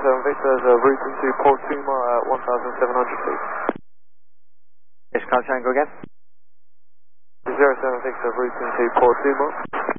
07 Victor, route into Port Tuma at 1,700 feet. Yes, Car Tango again. 07 Victor, route into Port Tuma.